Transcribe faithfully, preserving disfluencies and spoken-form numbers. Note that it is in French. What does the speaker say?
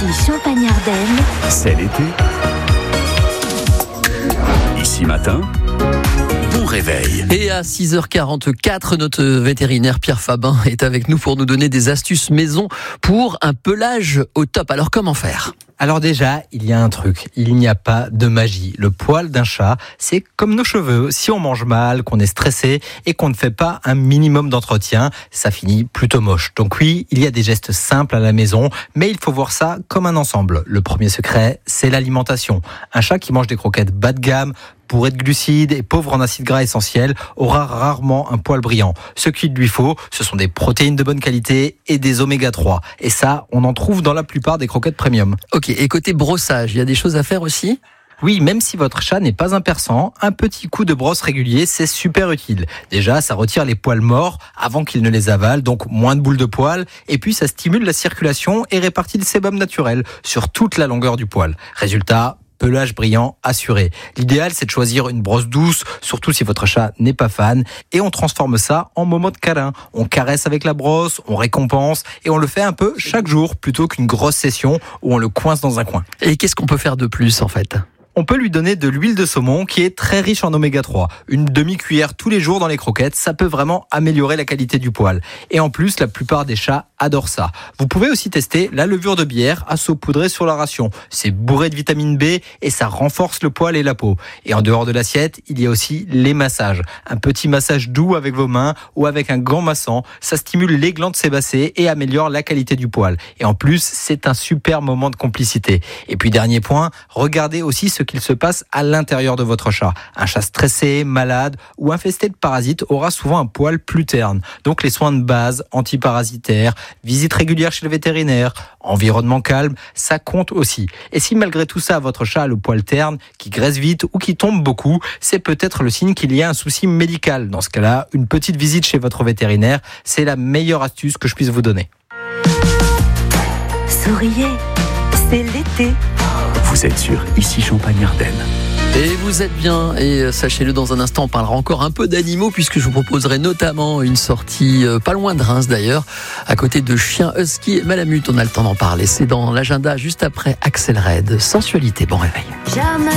Ici Champagne-Ardenne. C'est l'été. Ici matin, bon réveil. Et à six heures quarante-quatre, notre vétérinaire Pierre Fabin est avec nous pour nous donner des astuces maison pour un pelage au top. Alors comment faire ? Alors déjà, il y a un truc, il n'y a pas de magie. Le poil d'un chat, c'est comme nos cheveux. Si on mange mal, qu'on est stressé et qu'on ne fait pas un minimum d'entretien, ça finit plutôt moche. Donc oui, il y a des gestes simples à la maison, mais il faut voir ça comme un ensemble. Le premier secret, c'est l'alimentation. Un chat qui mange des croquettes bas de gamme, bourré de glucides et pauvre en acides gras essentiels, aura rarement un poil brillant. Ce qu'il lui faut, ce sont des protéines de bonne qualité et des oméga trois. Et ça, on en trouve dans la plupart des croquettes premium. Ok, et côté brossage, il y a des choses à faire aussi ? Oui, même si votre chat n'est pas un persan, un petit coup de brosse régulier, c'est super utile. Déjà, ça retire les poils morts avant qu'il ne les avale, donc moins de boules de poils. Et puis, ça stimule la circulation et répartit le sébum naturel sur toute la longueur du poil. Résultat, pelage brillant assuré. L'idéal, c'est de choisir une brosse douce, surtout si votre chat n'est pas fan, et on transforme ça en moment de câlin. On caresse avec la brosse, on récompense, et on le fait un peu chaque jour, plutôt qu'une grosse session où on le coince dans un coin. Et qu'est-ce qu'on peut faire de plus en fait ? On peut lui donner de l'huile de saumon qui est très riche en oméga trois. Une demi-cuillère tous les jours dans les croquettes, ça peut vraiment améliorer la qualité du poil. Et en plus, la plupart des chats adorent ça. Vous pouvez aussi tester la levure de bière à saupoudrer sur la ration. C'est bourré de vitamine B et ça renforce le poil et la peau. Et en dehors de l'assiette, il y a aussi les massages. Un petit massage doux avec vos mains ou avec un gant massant, ça stimule les glandes sébacées et améliore la qualité du poil. Et en plus, c'est un super moment de complicité. Et puis dernier point, regardez aussi ce qu'il se passe à l'intérieur de votre chat. Un chat stressé, malade ou infesté de parasites aura souvent un poil plus terne. Donc les soins de base, antiparasitaires, visite régulière chez le vétérinaire, environnement calme, ça compte aussi. Et si malgré tout ça, votre chat a le poil terne, qui graisse vite ou qui tombe beaucoup, c'est peut-être le signe qu'il y a un souci médical. Dans ce cas-là, une petite visite chez votre vétérinaire, c'est la meilleure astuce que je puisse vous donner. Souriez, c'est l'été. Vous êtes sur Ici Champagne-Ardenne. Et vous êtes bien, et sachez-le, dans un instant, on parlera encore un peu d'animaux, puisque je vous proposerai notamment une sortie, euh, pas loin de Reims d'ailleurs, à côté de chiens husky et malamutes. On a le temps d'en parler. C'est dans l'agenda juste après Axel Red. Sensualité, bon réveil. Jamais.